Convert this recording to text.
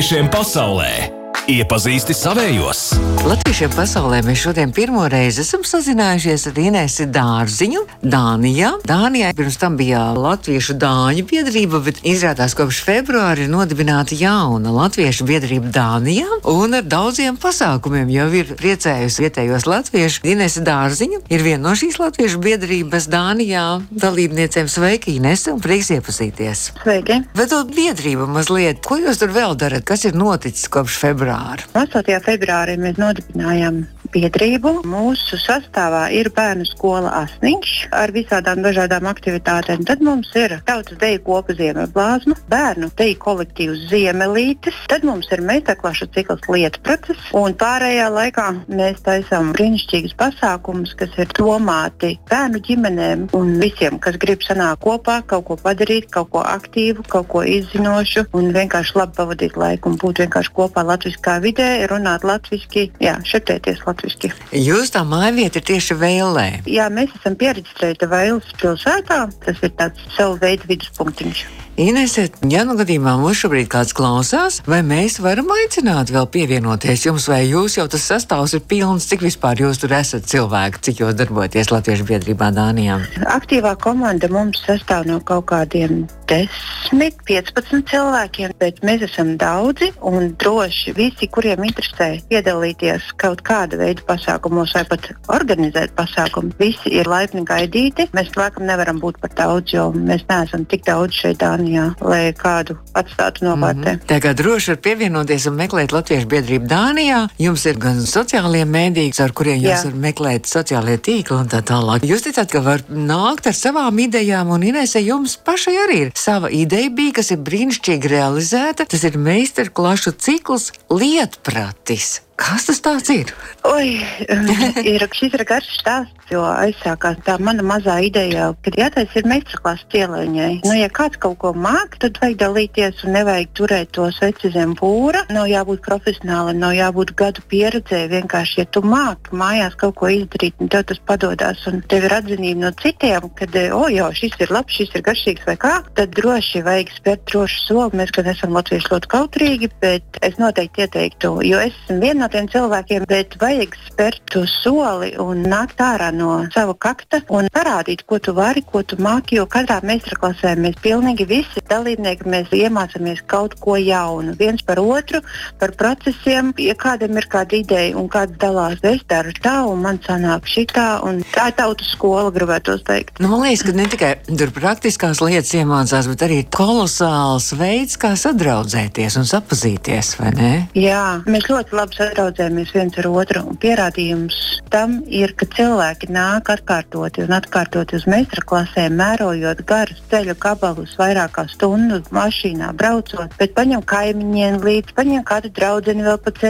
Latviešiem pasaulē. Iepazīsti savējos. Latviešiem pasaulē mēs šodien pirmo reizi esam sazinājušies ar Inesi Dārziņu Dānijā. Dānijā pirms tam bija Latviešu dāņu biedrība, bet izrādās kopš februāra ir nodibināta jauna Latviešu biedrība Dānijā un ar daudziem pasākumiem jau ir priecējusi vietējos latviešus. Inese Dārziņa ir viena no šīs Latviešu biedrības Dānijā dalībniecēm. Sveiki, Inese, un prieks iepazīties. Sveiki. Bet to biedrība mazliet, ko jūs tur vēl darat? Kas ir noticis kopš februāra? 8. februārī mēs nodibinājām biedrību. Mūsu sastāvā ir bērnu skola Asniņš ar visādām dažādām aktivitātēm. Tad mums ir tautas deju kopa Ziemeļblāzma, bērnu deju kolektīvs Ziemelītes, tad mums ir meistarklašu cikls Lietpraces, un pārējā laikā mēs taisām brīnišķīgus pasākumus, kas ir domāti bērnu ģimenēm un visiem, kas grib sanākt kopā, kaut ko padarīt, kaut ko aktīvu, kaut ko izzinošu un vienkārši labi pavadīt laiku un būt vienkārši kopā latviskā vidē, runāt latviski, šeptēties latviski. Jūs tā mājvieta ir tieši Vēlē. Jā, mēs esam pieregistrēti Vēles pilsētā. Tas ir tāds savu veidu viduspunktiņš. Inese, ja nu gadījumā mums šobrīd kāds klausās, vai mēs varam aicināt vēl pievienoties jums, vai jūs jau tas sastāvs ir pilns, cik vispār jūs tur esat cilvēki, cik jūs darbojaties Latviešu biedrībā Dānijā? Aktīvā komanda mums sastāv no kaut kādiem 10-15 cilvēkiem, bet mēs esam daudzi un droši visi, kuriem interesē piedalīties kaut kāda veida pasākumos vai pat organizēt pasākumu, visi ir laipni gaidīti. Mēs laikam nevaram būt par daudz, jo mēs neesam tik daudz šeit Dānijā, lai kādu atstātu novārtē. Tagad droši var pievienoties un meklēt Latviešu biedrību Dānijā. Jums ir gan sociālie mēdīji, ar kuriem jūs varat meklēt sociālie tīkli un tā tālāk. Jūs teicāt, ka var nākt ar savām idejām, un Inese, jums pašai arī ir sava ideja bija, kas ir brīnišķīgi realizēta. Tas ir meistarklašu cikls Lietpratis. Kas tas tāds ir? Šis ir garš stāsts, jo aizsākās tā mana mazā ideja, kad jātais ir meistarklases cielēņai. Ja kāds kaut ko māk, tad vajag dalīties un nevajag turēt to sveci zem pūra. Nav jābūt profesionāli, nav jābūt gadu pieredzē. Vienkārši, ja tu māki mājās kaut ko izdarīt, un tev tas padodās, un tev ir atzinība no citiem, kad, šis ir labs, šis ir garšīgs vai kā, tad droši vajag spērt drošu soli. Mēs, kad esam latvieši ļoti kautrīgi, bet es noteikti ieteiktu, jo es esmu viena no tiem cilvēkiem, bet vajag spērt to soli un nākt ārā no sava kakta un parādīt, ko tu vari, ko tu māki, jo katrā meistarklasē mēs pilnīgi visi dalībnieki, mēs iemācāmies kaut ko jaunu. Viens par otru, par procesiem, ja kādam ir kāda ideja un kāds dalās, es daru tā un man sanāk šitā, un tā ir tautas skola, gribētos teikt. Man liekas, ka ne tikai tur praktiskās lietas iemācās, bet arī kolosāls veids, kā sadraudzēties un sapazīties, vai ne? Jā, mēs ļoti labi sadraudzējamies viens ar otru, un pierādījums tam ir, ka cilvēki nāk atkārtoti uz meistarklasēm, mērojot garus ceļu gabalus, vairākās stundu mašīnā braucot, bet paņem kaimiņiem līdzi, paņem kādu draudzeni vēl pa ceļu.